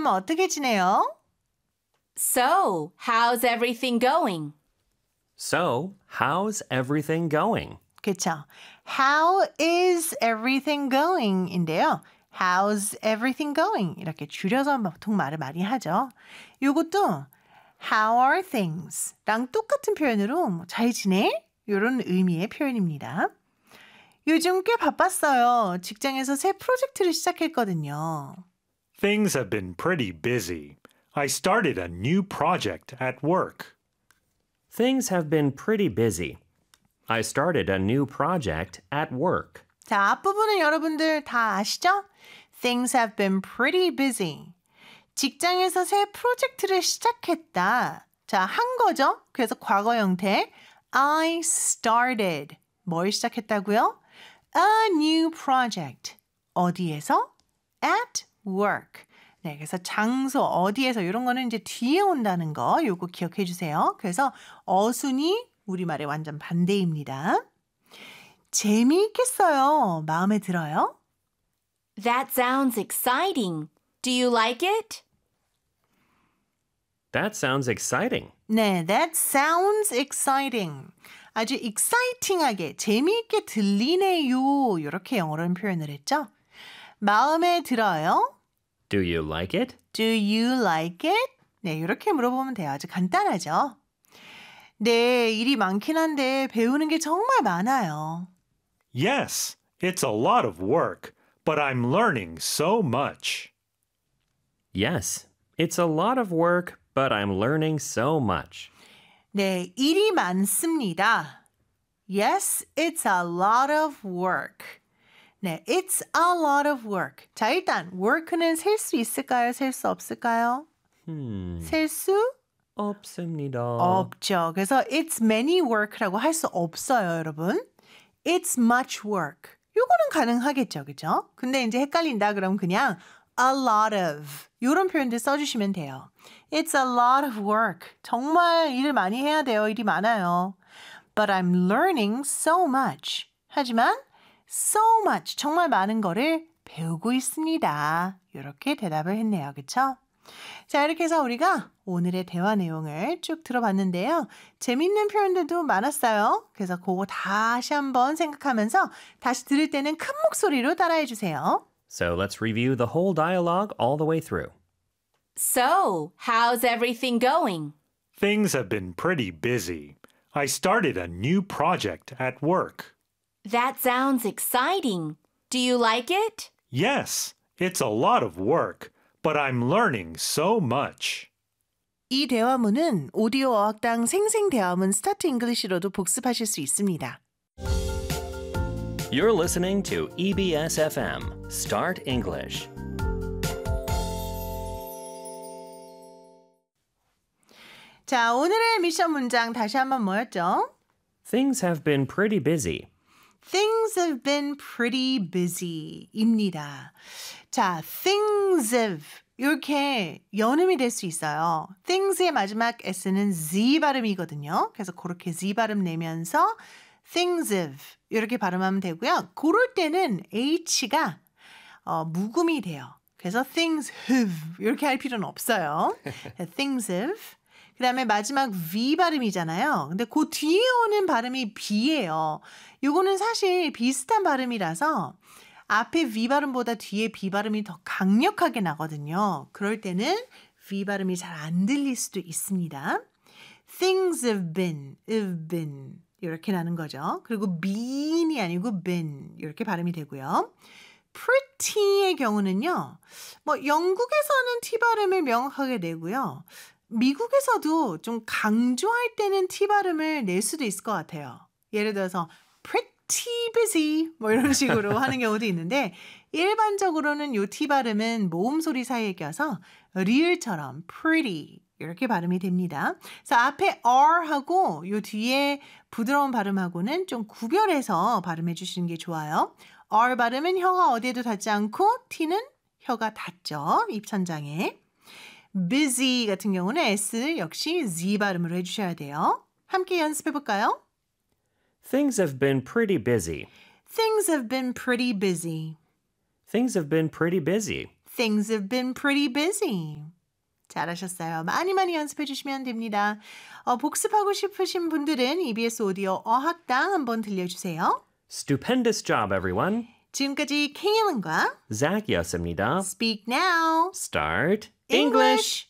어떻게 지내요? So, how's everything going? So, how's everything going? 그쵸. How is everything going? 인데요. How's everything going? 이렇게 줄여서 보통 말을 많이 하죠. 요것도 How are things? 랑 똑같은 표현으로 잘 지내? 이런 의미의 표현입니다. 요즘 꽤 바빴어요. 직장에서 새 프로젝트를 시작했거든요. Things have been pretty busy. I started a new project at work. Things have been pretty busy. I started a new project at work. 자, 앞부분은 여러분들 다 아시죠? Things have been pretty busy. 직장에서 새 프로젝트를 시작했다. 자, 한 거죠? 그래서 과거 형태. I started. 뭘 시작했다고요? A new project. 어디에서? At work. 네, 그래서 장소, 어디에서 이런 거는 이제 뒤에 온다는 거 요거 기억해 주세요. 그래서 어순이 우리말의 완전 반대입니다. 재미있겠어요. 마음에 들어요? That sounds exciting. Do you like it? That sounds exciting. 네, that sounds exciting. 아주 exciting하게, 재미있게 들리네요. 이렇게 영어로는 표현을 했죠. 마음에 들어요? Do you like it? Do you like it? 네, 이렇게 물어보면 돼요. 아주 간단하죠. 네, 일이 많긴 한데 배우는 게 정말 많아요. Yes, it's a lot of work, but I'm learning so much. Yes, it's a lot of work, but I'm learning so much. 네, 일이 많습니다. Yes, it's a lot of work. 네, it's a lot of work. 자, 일단 work는 셀 수 있을까요? 셀 수 없을까요? 셀 수 없습니다. 없죠. 그래서 it's many work라고 할 수 없어요, 여러분. It's much work. 요거는 가능하겠죠, 그죠? 근데 이제 헷갈린다 그러면 그냥 a lot of 이런 표현들 써주시면 돼요. It's a lot of work. 정말 일을 많이 해야 돼요. 일이 많아요. But I'm learning so much. 하지만 so much, 정말 많은 거를 배우고 있습니다. 이렇게 대답을 했네요. 그쵸? 자, 이렇게 해서 우리가 오늘의 대화 내용을 쭉 들어봤는데요. 재밌는 표현들도 많았어요. 그래서 그거 다시 한번 생각하면서 다시 들을 때는 큰 목소리로 따라해 주세요. So let's review the whole dialogue all the way through. So, how's everything going? Things have been pretty busy. I started a new project at work. That sounds exciting. Do you like it? Yes, it's a lot of work, but I'm learning so much. 이 대화문은 오디오 어학당 생생대화문 스타트 잉글리시로도 복습하실 수 있습니다. You're listening to EBS FM, Start English. 자, 오늘의 미션 문장 다시 한번 뭐였죠? Things have been pretty busy. Things have been pretty busy 입니다. 자, things have 이렇게 연음이 될 수 있어요. things의 마지막 s는 z 발음이거든요. 그래서 그렇게 z 발음 내면서 things have 이렇게 발음하면 되고요. 그럴 때는 h가 묵음이 돼요. 그래서 things have 이렇게 할 필요는 없어요. things have. 그 다음에 마지막 V 발음이잖아요. 근데 그 뒤에 오는 발음이 B예요. 요거는 사실 비슷한 발음이라서 앞에 V 발음보다 뒤에 B 발음이 더 강력하게 나거든요. 그럴 때는 V 발음이 잘 안 들릴 수도 있습니다. Things have been 이렇게 나는 거죠. 그리고 been이 아니고 been 이렇게 발음이 되고요. pretty의 경우는요. 뭐 영국에서는 T 발음을 명확하게 내고요. 미국에서도 좀 강조할 때는 T 발음을 낼 수도 있을 것 같아요. 예를 들어서 pretty busy 뭐 이런 식으로 하는 경우도 있는데 일반적으로는 요 T 발음은 모음 소리 사이에 껴서 리을처럼 pretty 이렇게 발음이 됩니다. 그래서 앞에 R하고 요 뒤에 부드러운 발음하고는 좀 구별해서 발음해 주시는 게 좋아요. R 발음은 혀가 어디에도 닿지 않고 T는 혀가 닿죠. 입천장에. busy 같은 경우는 S 역시 Z 발음으로 해주셔야 돼요. 함께 연습해 볼까요? Things have been pretty busy. Things have been pretty busy. Things have been pretty busy. Things have been pretty busy. 잘하셨어요. 많이 연습해 주시면 됩니다. 복습하고 싶으신 분들은 EBS 오디오 어학당 한번 들려주세요. Stupendous job, everyone. 지금까지 케일린과 Zach이었습니다. Speak Now. Start English.